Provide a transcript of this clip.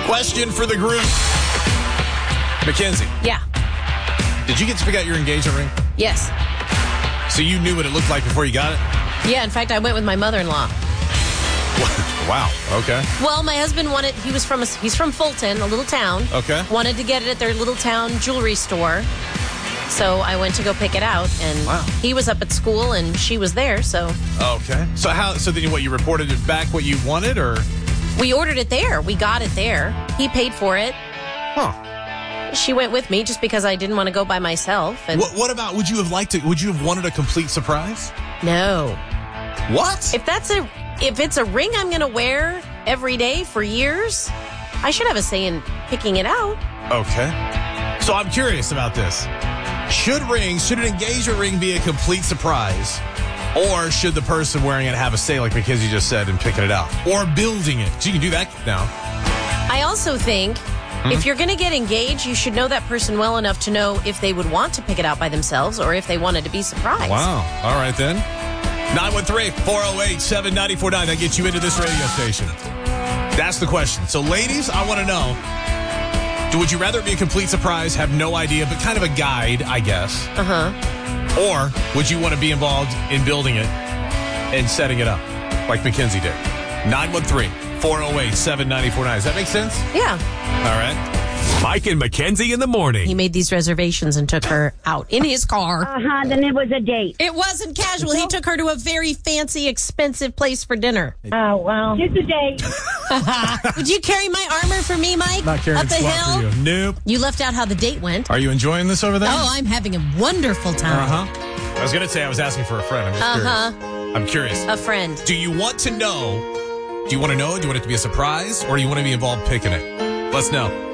Question for the group. Mackenzie, Yeah. did you get to pick out your engagement ring? Yes. So you knew what it looked like before you got it? Yeah, in fact, I went with my mother-in-law. Wow. Okay. Well, my husband wanted, he's from Fulton, a little town. Okay. Wanted to get it at their little town jewelry store. So I went to go pick it out, and Wow. he was up at school, and she was there, so Okay. So then you reported it back what you wanted, or? we ordered it there. We got it there. He paid for it. Huh. She went with me just because I didn't want to go by myself. And What about, would you have wanted a complete surprise? no. What? If it's a ring I'm going to wear every day for years, I should have a say in picking it out. Okay. So I'm curious about this. Should an engagement ring be a complete surprise? Or should the person wearing it have a say, like Mackenzie just said, in picking it out? Or building it? So you can do that now. I also think if you're going to get engaged, you should know that person well enough to know if they would want to pick it out by themselves or if they wanted to be surprised. Wow. All right, then. 913-408-7949. That gets you into this radio station. That's the question. So, ladies, I want to know, would you rather it be a complete surprise, have no idea, but kind of a guide, I guess? Or would you want to be involved in building it and setting it up, like Mackenzie did? 913-408-7949. Does that make sense? Yeah. All right. Mike and Mackenzie in the morning. He made these reservations and took her out in his car. Then it was a date. It wasn't casual. He took her to a very fancy, expensive place for dinner. Oh, well. It's a date. Would you carry my armor for me, Mike? Not carrying Up the squat hill? for you. Nope. You left out how the date went. Are you enjoying this over there? Oh, I'm having a wonderful time. I was going to say I was asking for a friend. I'm just curious. I'm curious. A friend. Do you want to know? Do you want to know? Do you want it to be a surprise? Or do you want to be involved picking it? Let's know.